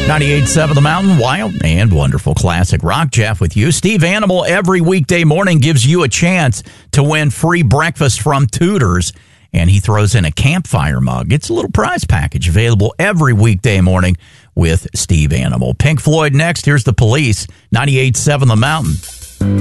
98.7 The Mountain, wild and wonderful classic rock. Jeff with you. Steve Animal every weekday morning gives you a chance to win free breakfast from Tudor's, and he throws in a campfire mug. It's a little prize package available every weekday morning with Steve Animal. Pink Floyd next. Here's The Police, 98.7 The Mountain.